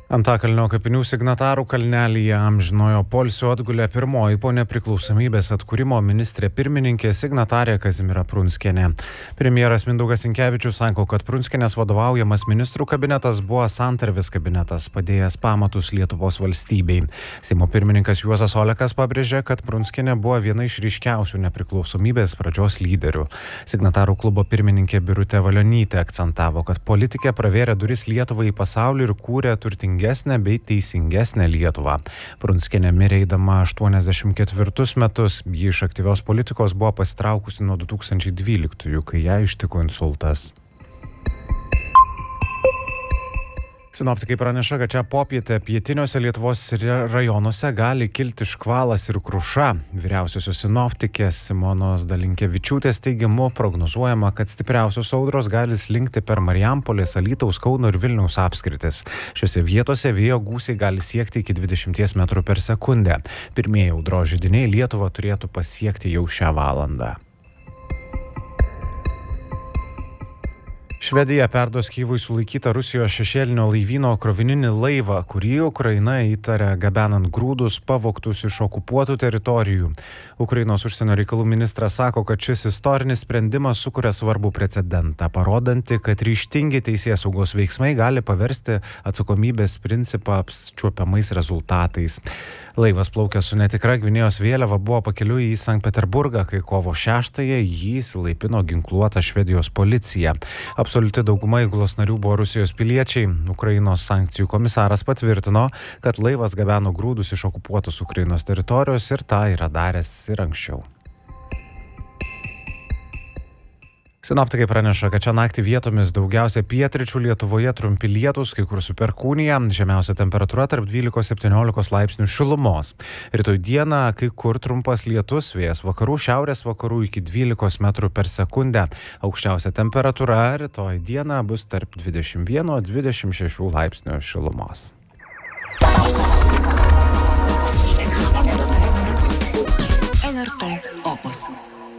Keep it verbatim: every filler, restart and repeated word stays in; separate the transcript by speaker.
Speaker 1: Antakalnio kapinių signatarų kalnelyje amžinojo poilsio atgulė pirmoji po nepriklausomybės atkūrimo ministrė pirmininkė signatarė Kazimiera Prunskienė. Premjeras Mindaugas Sinkevičius sako, kad Prunskienės vadovaujamas ministrų kabinetas buvo santarvės kabinetas, padėjęs pamatus Lietuvos valstybei. Seimo pirmininkas Juozas Olekas pabrėžė, kad Prunskienė buvo viena iš ryškiausių nepriklausomybės pradžios lyderių. Signatarų klubo pirmininkė Birutė Valionytė akcentavo, kad politikė pravėrė duris Lietuvai į pasaulį ir kūrė turtingesnę bei teisingesnę Lietuvą. Prunskienė mirė eidama aštuoniasdešimt ketvirtus metus. Ji iš aktyvios politikos buvo pasitraukusi nuo du tūkstančiai dvyliktųjų, kai ją ištiko insultas. Sinoptikai praneša, kad čia popietę pietiniuose Lietuvos rajonuose gali kilti škvalas ir kruša. Vyriausiosios sinoptikės Simonos Dalinkevičiūtės teigimu prognozuojama, kad stipriausios audros gali slinkti per Marijampolės, Alytaus, Kauno ir Vilniaus apskritis. Šiuose vietose vėjo gūsiai gali siekti iki dvidešimties metrų per sekundę. Pirmieji audros židiniai Lietuvą turėtų pasiekti jau šią valandą. Švedija perduos Kyjivui sulaikytą Rusijos šešėlinio laivyno krovininį laivą, kurį Ukraina įtaria gabenant grūdus pavogtus iš okupuotų teritorijų. Ukrainos užsienio reikalų ministras sako, kad šis istorinis sprendimas sukuria svarbų precedentą, parodantį, kad ryžtingi teisėsaugos veiksmai gali paversti atsakomybės principą apčiuopiamais rezultatais. Laivas plaukęs su netikra Gvinėjos vėliava buvo pakeliui į Sankt Peterburgą, kai kovo šeštąją jį įsilaipino ginkluota Švedijos policija. Absoliuti dauguma įgulos narių buvo Rusijos piliečiai. Ukrainos sankcijų komisaras patvirtino, kad laivas gabeno grūdus iš okupuotos Ukrainos teritorijos ir tą yra daręs ir anksčiau. Sinoptikai praneša, kad čia naktį vietomis daugiausia pietryčių Lietuvoje trumpi lietūs, kai kur su perkūnija, žemiausia temperatūra tarp dvylikos septyniolikos laipsnių šilumos. Rytoj dieną kai kur trumpas lietus, vėjas vakarų, šiaurės vakarų iki dvylikos metrų per sekundę. Aukščiausia temperatūra rytoj dieną bus tarp dvidešimt vieno dvidešimt šešių laipsnių šilumos.
Speaker 2: L R T Opus.